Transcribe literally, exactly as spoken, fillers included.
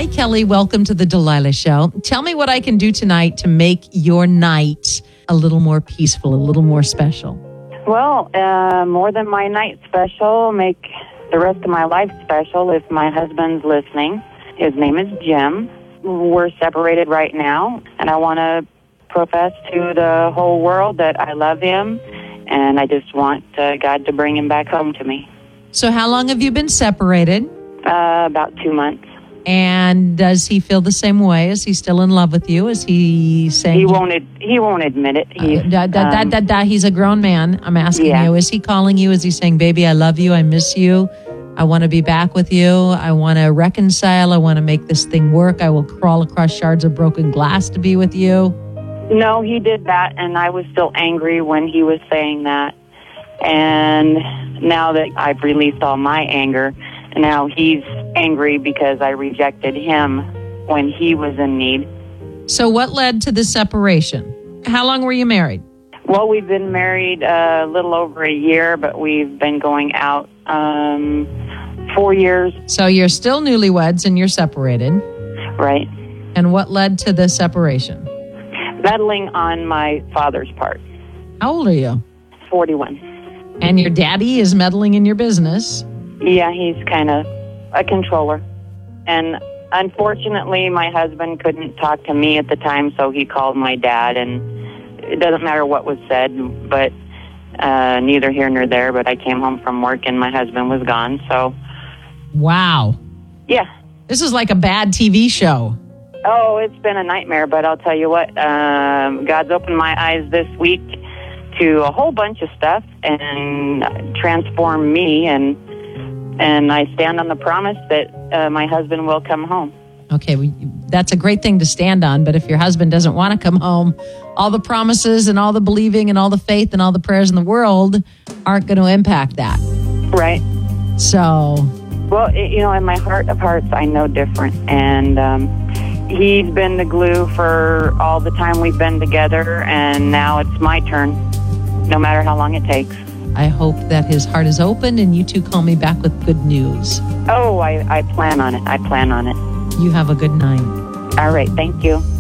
Hi, Kelly. Welcome to the Delilah Show. Tell me what I can do tonight to make your night a little more peaceful, a little more special. Well, uh, more than my night special, make the rest of my life special if my husband's listening. His name is Jim. We're separated right now, and I want to profess to the whole world that I love him, and I just want uh, God to bring him back home to me. So how long have you been separated? Uh, about two months. And does he feel the same way? Is he still in love with you? Is he saying... He won't, ad- he won't admit it. He's, uh, da, da, um, da, da, da, he's a grown man. I'm asking yeah. you, is he calling you? Is he saying, baby, I love you, I miss you, I want to be back with you, I want to reconcile, I want to make this thing work, I will crawl across shards of broken glass to be with you? No, he did that, and I was still angry when he was saying that. And now that I've released all my anger, now he's angry because I rejected him when he was in need. So what led to the separation? How long were you married? Well, we've been married a little over a year, but we've been going out um, four years. So you're still newlyweds and you're separated. Right. And what led to the separation? Meddling on my father's part. How old are you? forty-one. And your daddy is meddling in your business. Yeah, he's kind of a controller. And unfortunately, my husband couldn't talk to me at the time, so he called my dad, and it doesn't matter what was said, but uh, neither here nor there, but I came home from work and my husband was gone, so... Wow. Yeah. This is like a bad T V show. Oh, it's been a nightmare, but I'll tell you what, um, God's opened my eyes this week to a whole bunch of stuff and transformed me, and and I stand on the promise that uh, my husband will come home. Okay, we, that's a great thing to stand on, but if your husband doesn't want to come home, all the promises and all the believing and all the faith and all the prayers in the world aren't going to impact that. Right. So... Well, it, you know, in my heart of hearts, I know different, and um, he's been the glue for all the time we've been together, and now it's my turn, no matter how long it takes. I hope that his heart is open and you two call me back with good news. Oh, I, I plan on it. I plan on it. You have a good night. All right. Thank you.